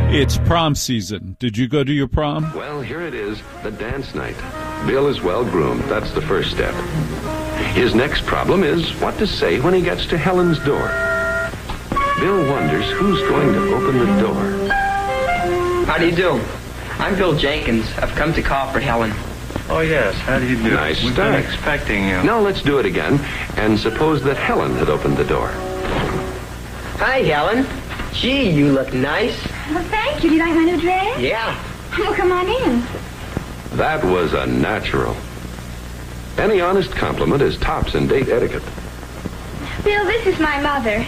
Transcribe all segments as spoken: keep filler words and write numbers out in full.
It's prom season. Did you go to your prom? Well, here it is, the dance night. Bill is well groomed. That's the first step. His next problem is what to say when he gets to Helen's door. Bill wonders who's going to open the door. How do you do? I'm Bill Jenkins. I've come to call for Helen. Oh, yes. How do you do? Nice We've start. been expecting you. Now let's do it again, and suppose that Helen had opened the door. Hi, Helen. Gee, you look nice. Well, thank you. Do you like my new dress? Yeah. Well, come on in. That was a natural. Any honest compliment is tops in date etiquette. Bill, this is my mother.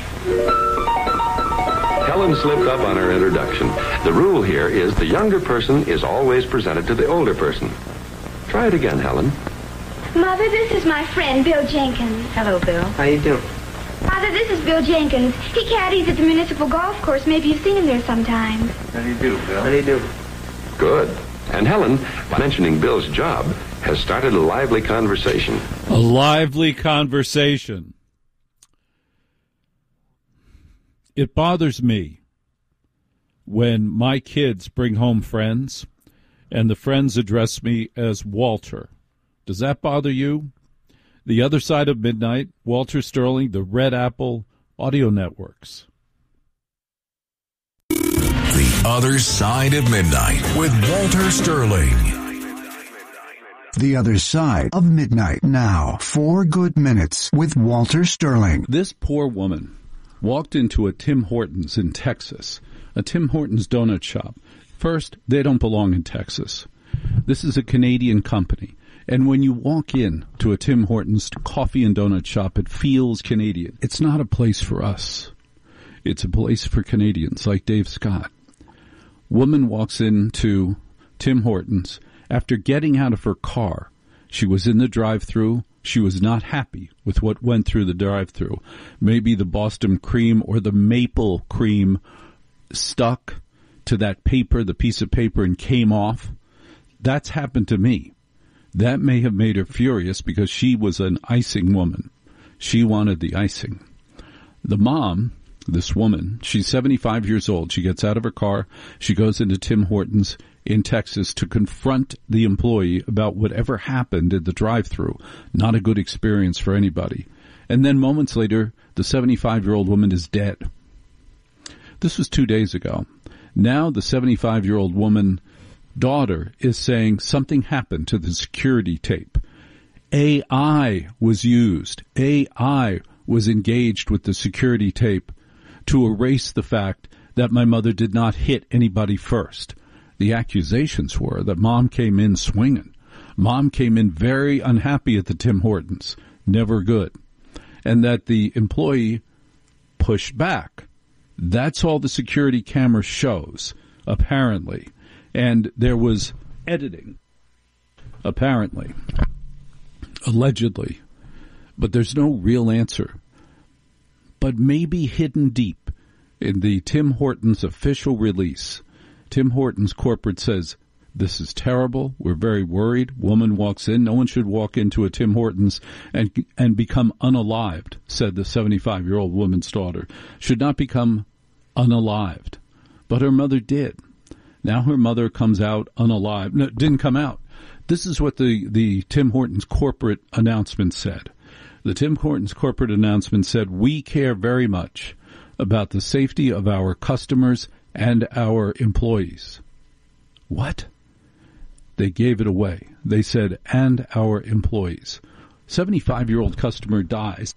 Helen slipped up on her introduction. The rule here is the younger person is always presented to the older person. Try it again, Helen. Mother, this is my friend, Bill Jenkins. Hello, Bill. How you doing? Father, this is Bill Jenkins. He caddies at the municipal golf course. Maybe you've seen him there sometimes. How do you do, Bill? How do you do? Good. And Helen, by mentioning Bill's job, has started a lively conversation. A lively conversation. It bothers me when my kids bring home friends and the friends address me as Walter. Does that bother you? The Other Side of Midnight, Walter Sterling, the Red Apple Audio Networks. The Other Side of Midnight with Walter Sterling. The Other Side of Midnight now. Four good minutes with Walter Sterling. This poor woman walked into a Tim Hortons in Texas, a Tim Hortons donut shop. First, they don't belong in Texas. This is a Canadian company. And when you walk in to a Tim Hortons coffee and donut shop, it feels Canadian. It's not a place for us. It's a place for Canadians like Dave Scott. Woman walks into Tim Hortons. After getting out of her car, she was in the drive-thru. She was not happy with what went through the drive-thru. Maybe the Boston cream or the maple cream stuck to that paper, the piece of paper, and came off. That's happened to me. That may have made her furious because she was an icing woman. She wanted the icing. The mom, this woman, she's seventy-five years old. She gets out of her car. She goes into Tim Hortons in Texas to confront the employee about whatever happened at the drive-thru. Not a good experience for anybody. And then moments later, the seventy-five-year-old woman is dead. This was two days ago. Now the seventy-five-year-old woman daughter is saying something happened to the security tape. A I was used. A I was engaged with the security tape to erase the fact that my mother did not hit anybody first. The accusations were that Mom came in swinging. Mom came in very unhappy at the Tim Hortons. Never good. And that the employee pushed back. That's all the security camera shows, apparently. And there was editing, apparently, allegedly, but there's no real answer. But maybe hidden deep in the Tim Hortons official release, Tim Hortons corporate says, this is terrible. We're very worried. Woman walks in. No one should walk into a Tim Hortons and and become unalived, said the seventy-five-year-old woman's daughter. Should not become unalived. But her mother did. Now her mother comes out unalived. No, didn't come out. This is what the, the Tim Hortons corporate announcement said. The Tim Hortons corporate announcement said, we care very much about the safety of our customers and our employees. What? They gave it away. They said, and our employees. seventy-five-year-old customer dies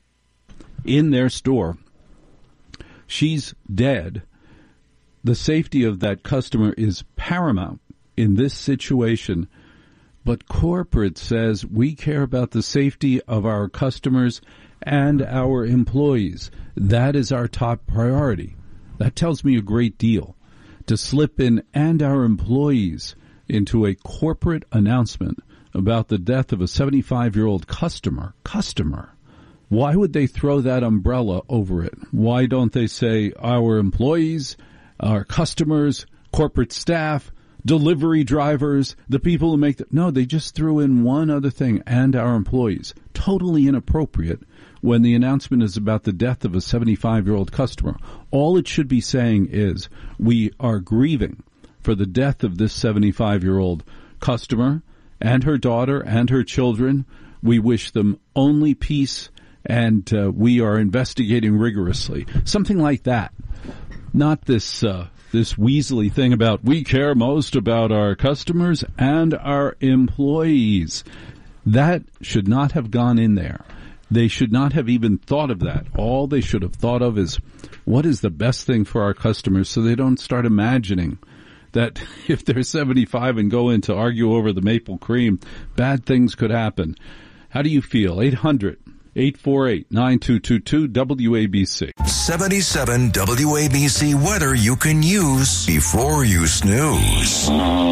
in their store. She's dead. The safety of that customer is paramount in this situation. But corporate says we care about the safety of our customers and our employees. That is our top priority. That tells me a great deal. To slip in and our employees into a corporate announcement about the death of a seventy-five-year-old customer. Customer. Why would they throw that umbrella over it? Why don't they say our employees, our customers, corporate staff, delivery drivers, the people who make the... No, they just threw in one other thing, and our employees. Totally inappropriate when the announcement is about the death of a seventy-five-year-old customer, all it should be saying is, we are grieving for the death of this seventy-five-year-old customer and her daughter and her children. We wish them only peace, and uh, we are investigating rigorously. Something like that. Not this uh, this Weasley thing about we care most about our customers and our employees. That should not have gone in there. They should not have even thought of that. All they should have thought of is, what is the best thing for our customers, so they don't start imagining that if they're seventy-five and go in to argue over the maple cream, bad things could happen. How do you feel? eight hundred, eight four eight, nine two two two, W A B C. seventy-seven W A B C weather you can use before you snooze.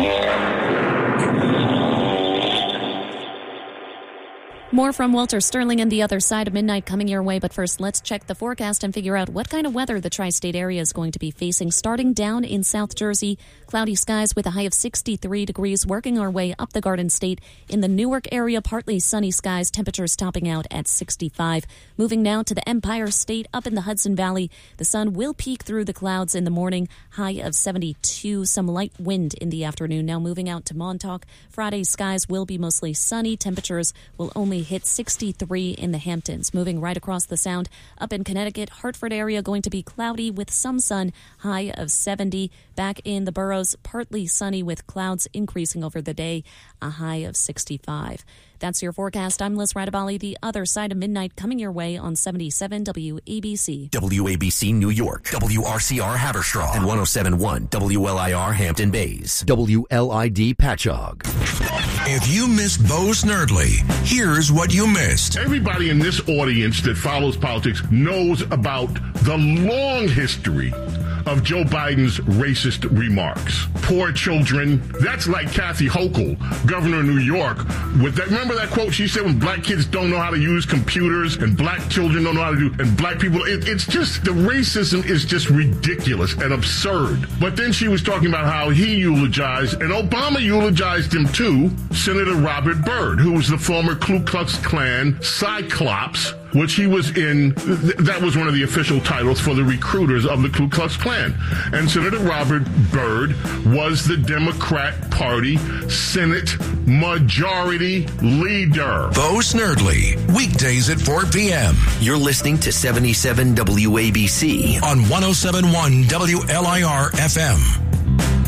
More from Walter Sterling and the other side of midnight coming your way. But first, let's check the forecast and figure out what kind of weather the tri-state area is going to be facing. Starting down in South Jersey, cloudy skies with a high of sixty-three degrees, working our way up the Garden State. In the Newark area, partly sunny skies, temperatures topping out at sixty-five. Moving now to the Empire State up in the Hudson Valley. The sun will peek through the clouds in the morning, high of seventy-two, some light wind in the afternoon. Now moving out to Montauk, Friday skies will be mostly sunny. Temperatures will only hit sixty-three in the Hamptons. Moving right across the Sound, up in Connecticut, Hartford area going to be cloudy with some sun, high of seventy. Back in the boroughs, partly sunny with clouds increasing over the day, a high of sixty-five. That's your forecast. I'm Liz Radabali, the other side of midnight, coming your way on seventy-seven W A B C. W A B C New York, W R C R Haverstraw, and one oh seven point one W L I R Hampton Bays, W L I D Patchogue. If you missed Bo Snerdley, here's what you missed. Everybody in this audience that follows politics knows about the long history of Joe Biden's racist remarks. Poor children. That's like Kathy Hochul, governor of New York. With that, remember that quote she said, when black kids don't know how to use computers and black children don't know how to do, and black people, it, it's just, the racism is just ridiculous and absurd. But then she was talking about how he eulogized, and Obama eulogized him too, Senator Robert Byrd, who was the former Ku Klux Klan Cyclops, which he was in. Th- that was one of the official titles for the recruiters of the Ku Klux Klan. And Senator Robert Byrd was the Democrat Party Senate Majority Leader. Bo Snerdley, weekdays at four p.m. You're listening to seventy-seven W A B C on one oh seven point one W L I R F M.